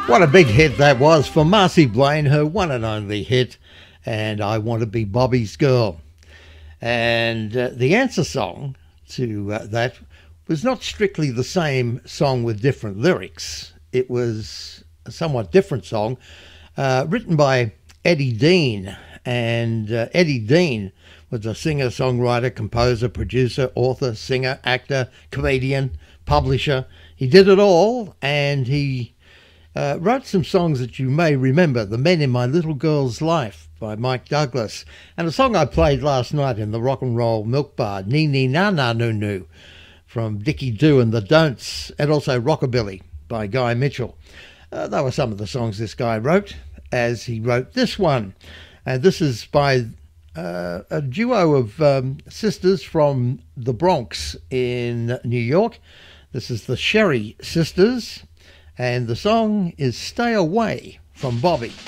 What a big hit that was for Marcy Blaine, her one and only hit, and I Want to Be Bobby's Girl. And the answer song to that was not strictly the same song with different lyrics. It was a somewhat different song written by Eddie Dean. And Eddie Dean was a singer, songwriter, composer, producer, author, singer, actor, comedian, publisher. He did it all, and he wrote some songs that you may remember. The Men in My Little Girl's Life by Mike Douglas, and a song I played last night in the Rock and Roll Milk Bar, Nee Nee Na Na Noo Noo, from Dickie Doo and the Don'ts, and also Rockabilly by Guy Mitchell. They were some of the songs this guy wrote, as he wrote this one. And this is by a duo of sisters from the Bronx in New York. This is the Sherry Sisters, and the song is Stay Away from Bobby.